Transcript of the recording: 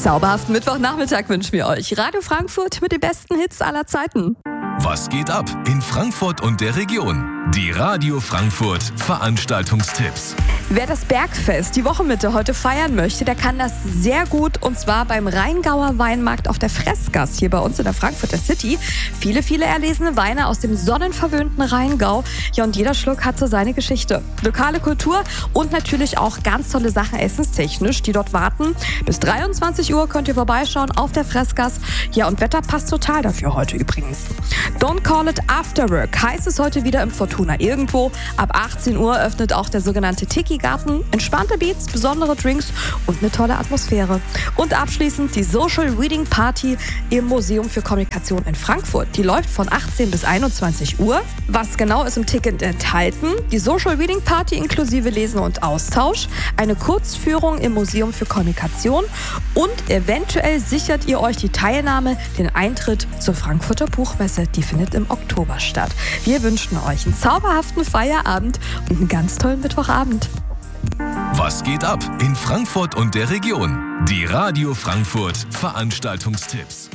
Zauberhaften Mittwochnachmittag wünschen wir euch. Radio Frankfurt mit den besten Hits aller Zeiten. Was geht ab in Frankfurt und der Region? Die Radio Frankfurt Veranstaltungstipps. Wer das Bergfest die Wochenmitte heute feiern möchte, der kann das sehr gut, und zwar beim Rheingauer Weinmarkt auf der Fressgasse hier bei uns in der Frankfurter City. Viele erlesene Weine aus dem sonnenverwöhnten Rheingau. Ja, und jeder Schluck hat so seine Geschichte. Lokale Kultur und natürlich auch ganz tolle Sachen essenstechnisch, die dort warten. Bis 23 Uhr könnt ihr vorbeischauen auf der Fressgasse. Ja, und Wetter passt total dafür heute übrigens. Don't call it Afterwork heißt es heute wieder im Fortuna irgendwo. Ab 18 Uhr öffnet auch der sogenannte Tiki-Garten. Entspannte Beats, besondere Drinks und eine tolle Atmosphäre. Und abschließend die Social Reading Party im Museum für Kommunikation in Frankfurt. Die läuft von 18 bis 21 Uhr. Was genau ist im Ticket enthalten? Die Social Reading Party inklusive Lesen und Austausch, eine Kurzführung im Museum für Kommunikation und eventuell sichert ihr euch die Teilnahme, den Eintritt zur Frankfurter Buchmesse. Die findet im Oktober statt. Wir wünschen euch einen zauberhaften Feierabend und einen ganz tollen Mittwochabend. Was geht ab in Frankfurt und der Region? Die Radio Frankfurt Veranstaltungstipps.